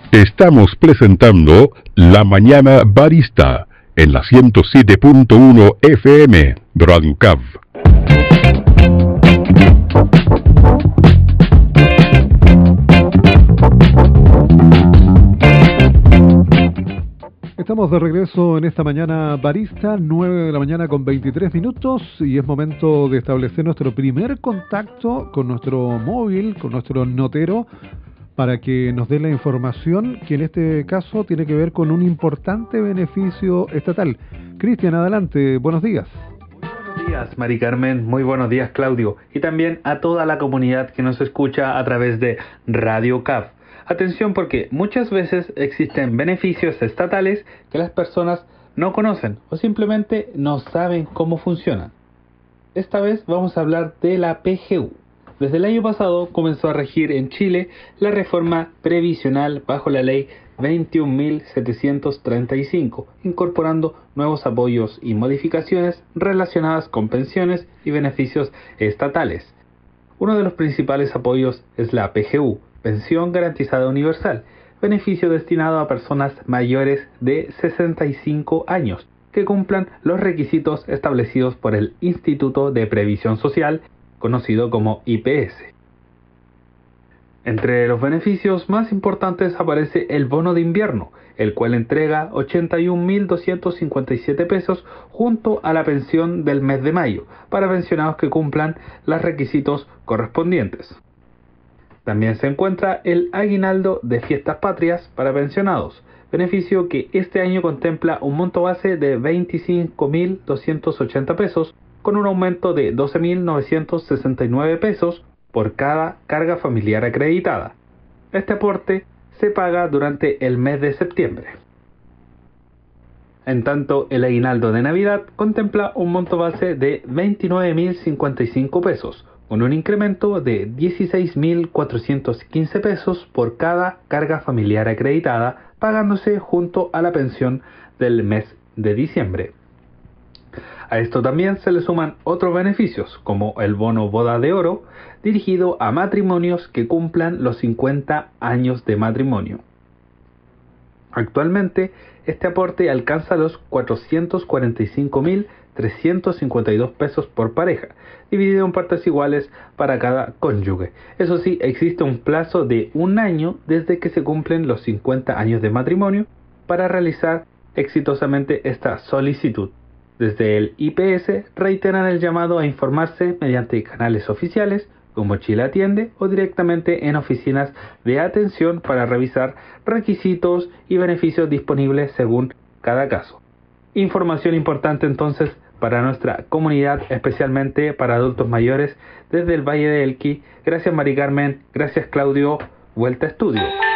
Estamos presentando La Mañana Barista en la 107.1 FM de Radio CAV. Estamos de regreso en esta mañana barista, 9 de la mañana con 23 minutos, y es momento de establecer nuestro primer contacto con nuestro móvil, con nuestro notero, para que nos dé la información que en este caso tiene que ver con un importante beneficio estatal. Cristian, adelante, buenos días. Buenos días, Mari Carmen, muy buenos días, Claudio, y también a toda la comunidad que nos escucha a través de Radio CAV. Atención, porque muchas veces existen beneficios estatales que las personas no conocen o simplemente no saben cómo funcionan. Esta vez vamos a hablar de la PGU. Desde el año pasado comenzó a regir en Chile la reforma previsional bajo la ley 21.735, incorporando nuevos apoyos y modificaciones relacionadas con pensiones y beneficios estatales. Uno de los principales apoyos es la PGU, Pensión Garantizada Universal, beneficio destinado a personas mayores de 65 años que cumplan los requisitos establecidos por el Instituto de Previsión Social, conocido como IPS. Entre los beneficios más importantes aparece el bono de invierno, el cual entrega 81.257 pesos junto a la pensión del mes de mayo para pensionados que cumplan los requisitos correspondientes. También se encuentra el aguinaldo de fiestas patrias para pensionados, beneficio que este año contempla un monto base de 25.280 pesos con un aumento de 12.969 pesos por cada carga familiar acreditada. Este aporte se paga durante el mes de septiembre. En tanto, el aguinaldo de Navidad contempla un monto base de 29.055 pesos, con un incremento de 16.415 pesos por cada carga familiar acreditada, pagándose junto a la pensión del mes de diciembre. A esto también se le suman otros beneficios, como el bono boda de oro, dirigido a matrimonios que cumplan los 50 años de matrimonio. Actualmente, este aporte alcanza los 445.352 pesos por pareja, dividido en partes iguales para cada cónyuge. Eso sí, existe un plazo de un año desde que se cumplen los 50 años de matrimonio para realizar exitosamente esta solicitud. Desde el IPS reiteran el llamado a informarse mediante canales oficiales como Chile Atiende o directamente en oficinas de atención para revisar requisitos y beneficios disponibles según cada caso. Información importante entonces para nuestra comunidad, especialmente para adultos mayores desde el Valle de Elqui. Gracias, Mari Carmen, gracias, Claudio. Vuelta a estudio.